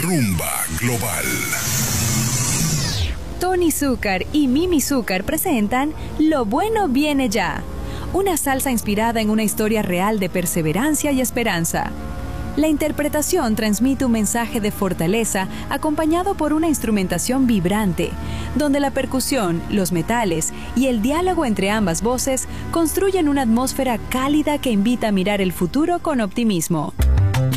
Rumba Global. Tony Zúcar y Mimi Zúcar presentan Lo Bueno Viene Ya, una salsa inspirada en una historia real de perseverancia y esperanza. La interpretación transmite un mensaje de fortaleza acompañado por una instrumentación vibrante, donde la percusión, los metales y el diálogo entre ambas voces construyen una atmósfera cálida que invita a mirar el futuro con optimismo.